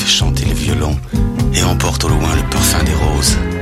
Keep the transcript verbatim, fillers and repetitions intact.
fait chanter le violon et emporte au loin le parfum des roses.